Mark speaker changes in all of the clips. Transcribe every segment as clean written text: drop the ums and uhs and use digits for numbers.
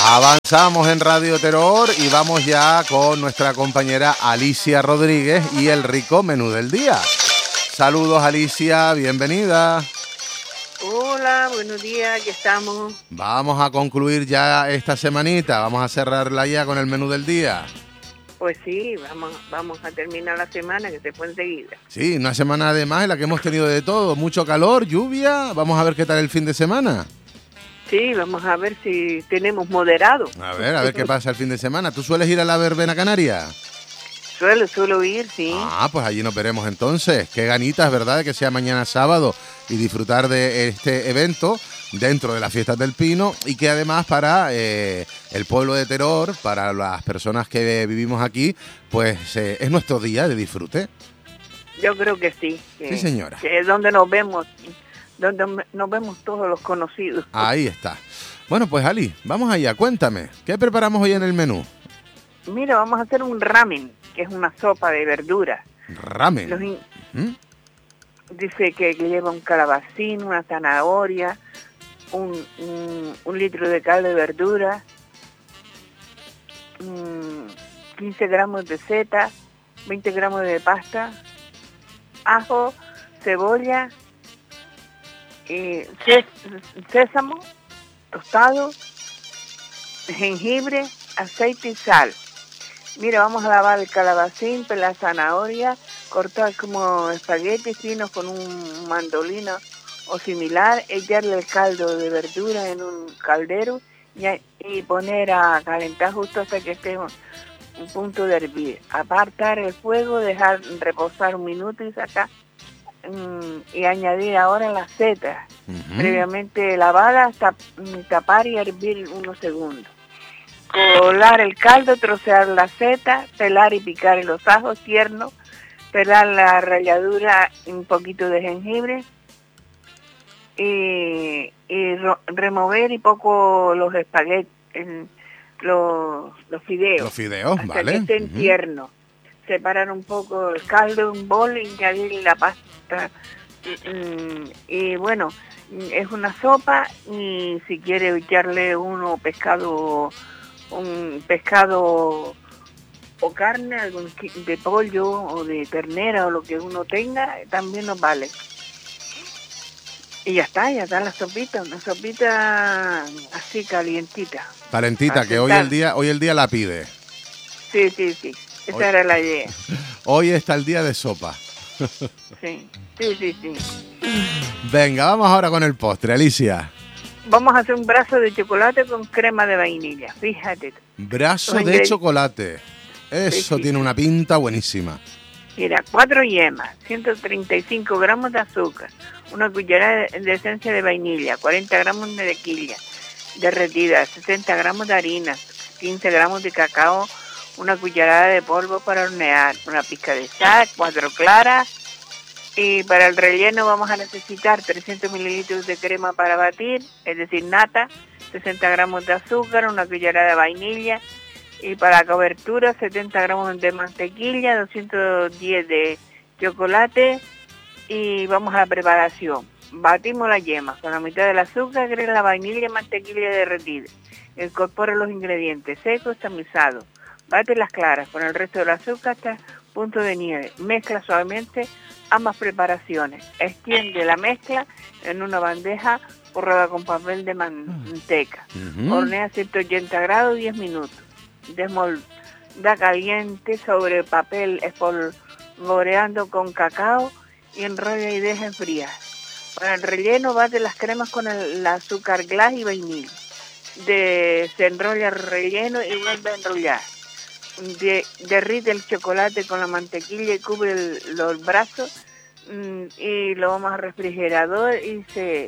Speaker 1: Avanzamos en Radio Terror y vamos ya con nuestra compañera Alicia Rodríguez y el rico menú del día. Saludos, Alicia, bienvenida.
Speaker 2: Hola, buenos días, aquí estamos.
Speaker 1: Vamos a concluir ya esta semanita, vamos a cerrarla ya con el menú del día.
Speaker 2: Pues sí, vamos a terminar la semana, que se fue enseguida.
Speaker 1: Sí, una semana además en la que hemos tenido de todo, mucho calor, lluvia, vamos a ver qué tal el fin de semana.
Speaker 2: Sí, vamos a ver si tenemos moderado.
Speaker 1: A ver qué pasa el fin de semana. ¿Tú sueles ir a la verbena canaria?
Speaker 2: Suelo ir, sí.
Speaker 1: Ah, pues allí nos veremos entonces. Qué ganitas, ¿verdad?, de que sea mañana sábado y disfrutar de este evento dentro de las fiestas del Pino y que además para el pueblo de Teror, para las personas que vivimos aquí, pues es nuestro día de disfrute.
Speaker 2: Yo creo que sí.
Speaker 1: Sí, señora.
Speaker 2: Que es donde nos vemos todos los conocidos.
Speaker 1: Ahí está. Bueno, pues Ali, vamos allá, cuéntame, ¿qué preparamos hoy en el menú?
Speaker 2: Mira, vamos a hacer un ramen, que es una sopa de verduras.
Speaker 1: Ramen.
Speaker 2: Dice que lleva un calabacín, una zanahoria, un litro de caldo de verdura, 15 gramos de seta, 20 gramos de pasta, ajo, cebolla, sésamo tostado, jengibre, aceite y sal. Mira, vamos a lavar el calabacín, pelar la zanahoria, cortar como espaguetis finos con un mandolino o similar, echarle el caldo de verdura en un caldero y poner a calentar justo hasta que esté un punto de hervir. Apartar el fuego, dejar reposar un minuto y sacar y añadir ahora las setas previamente lavadas, tapar y hervir unos segundos. Colar el caldo, trocear la seta, pelar y picar los ajos tiernos, pelar la ralladura, un poquito de jengibre y remover y poco los espaguetis, los fideos.
Speaker 1: Los fideos,
Speaker 2: hasta
Speaker 1: vale.
Speaker 2: Que estén tiernos. Separar un poco el caldo en un bol y añadir la pasta. Y bueno, es una sopa y si quiere echarle un pescado o carne, algún de pollo o de ternera o lo que uno tenga, también nos vale. Y ya está la sopita, una sopita así calientita.
Speaker 1: Calentita, que hoy el día la pide.
Speaker 2: Sí. Esa era la idea.
Speaker 1: Hoy está el día de sopa.
Speaker 2: Sí.
Speaker 1: Venga, vamos ahora con el postre, Alicia.
Speaker 2: Vamos a hacer un brazo de chocolate con crema de vainilla, fíjate.
Speaker 1: Brazo de chocolate. Eso sí. Tiene una pinta buenísima.
Speaker 2: Mira, 4 yemas, 135 gramos de azúcar, una cucharada de esencia de vainilla, 40 gramos de mantequilla derretida, 60 gramos de harina, 15 gramos de cacao, una cucharada de polvo para hornear, una pizca de sal, 4 claras. Y para el relleno vamos a necesitar 300 mililitros de crema para batir, es decir, nata, 60 gramos de azúcar, una cucharada de vainilla. Y para la cobertura, 70 gramos de mantequilla, 210 de chocolate. Y vamos a la preparación. Batimos las yemas con la mitad del azúcar, agrega la vainilla y mantequilla derretida. Incorpora los ingredientes secos tamizados. Bate las claras con el resto del azúcar hasta punto de nieve. Mezcla suavemente ambas preparaciones. Extiende la mezcla en una bandeja forrada con papel de manteca. Hornea a 180 grados 10 minutos. Desmolda caliente sobre papel espolvoreando con cacao y enrolla y deja enfriar. Para el relleno bate las cremas con el azúcar glass y vainilla. Se enrolla el relleno y vuelve a enrollar. Derrite el chocolate con la mantequilla y cubre los brazos y lo vamos al refrigerador y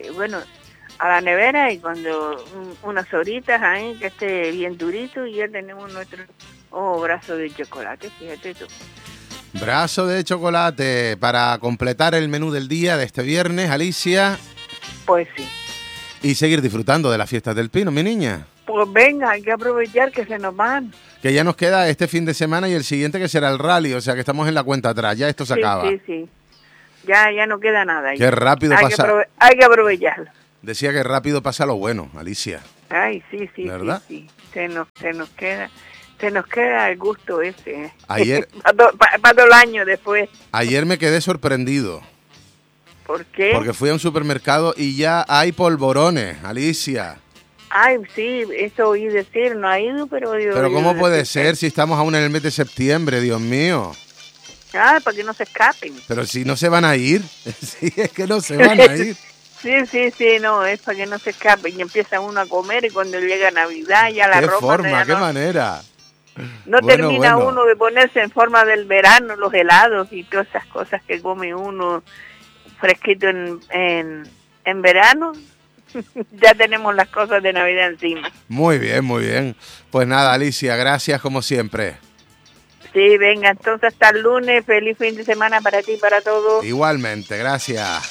Speaker 2: a la nevera y cuando unas horitas ahí que esté bien durito y ya tenemos nuestro brazo de chocolate, fíjate tú.
Speaker 1: Brazo de chocolate para completar el menú del día de este viernes, Alicia.
Speaker 2: Pues sí.
Speaker 1: Y seguir disfrutando de las fiestas del Pino, mi niña.
Speaker 2: Pues venga, hay que aprovechar que se nos van.
Speaker 1: Que ya nos queda este fin de semana y el siguiente que será el rally, o sea que estamos en la cuenta atrás, ya esto se acaba.
Speaker 2: Sí. Ya no queda nada.
Speaker 1: Qué rápido pasa.
Speaker 2: Hay que aprovecharlo.
Speaker 1: Decía que rápido pasa lo bueno, Alicia.
Speaker 2: Ay, sí,
Speaker 1: ¿verdad?
Speaker 2: sí. Se nos queda el gusto ese.
Speaker 1: Ayer,
Speaker 2: para todo el año después.
Speaker 1: ayer me quedé sorprendido.
Speaker 2: ¿Por qué?
Speaker 1: Porque fui a un supermercado y ya hay polvorones, Alicia.
Speaker 2: Ay, sí, eso oí decir, no ha ido, pero...
Speaker 1: Pero ¿cómo puede ser si estamos aún en el mes de septiembre, Dios mío?
Speaker 2: Ah, para que no se escapen.
Speaker 1: Pero si no se van a ir, sí, es que no se van a ir.
Speaker 2: Sí, no, es para que no se escapen y empieza uno a comer y cuando llega Navidad ya la
Speaker 1: ¿Qué
Speaker 2: ropa...
Speaker 1: forma, qué
Speaker 2: no,
Speaker 1: manera?
Speaker 2: no
Speaker 1: Bueno,
Speaker 2: termina
Speaker 1: bueno.
Speaker 2: uno de ponerse en forma del verano, los helados y todas esas cosas que come uno fresquito en verano. Ya tenemos las cosas de Navidad encima.
Speaker 1: Muy bien, muy bien. Pues nada, Alicia, gracias como siempre.
Speaker 2: Sí, venga, entonces hasta el lunes. Feliz fin de semana para ti y para todos.
Speaker 1: Igualmente, gracias.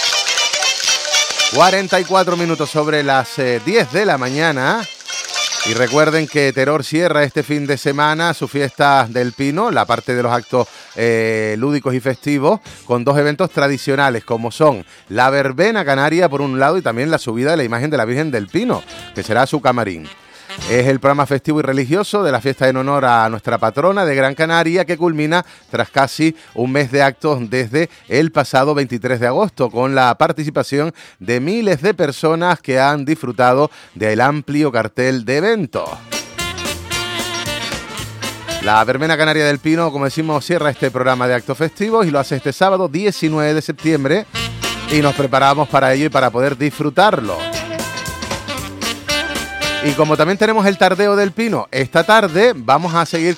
Speaker 1: 44 minutos sobre las 10 de la mañana. Y recuerden que Teror cierra este fin de semana su fiesta del Pino, la parte de los actos lúdicos y festivos, con dos eventos tradicionales, como son la verbena canaria por un lado y también la subida de la imagen de la Virgen del Pino, que será su camarín. Es el programa festivo y religioso de la fiesta en honor a nuestra patrona de Gran Canaria, que culmina tras casi un mes de actos desde el pasado 23 de agosto, con la participación de miles de personas que han disfrutado del amplio cartel de eventos. La Verbena Canaria del Pino, como decimos, cierra este programa de actos festivos y lo hace este sábado 19 de septiembre y nos preparamos para ello y para poder disfrutarlo. Y como también tenemos el tardeo del Pino, esta tarde vamos a seguir